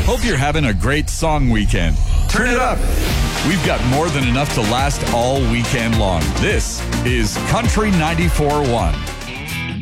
Hope you're having a great song weekend. Turn it up. We've got more than enough to last all weekend long. This is Country 94.1.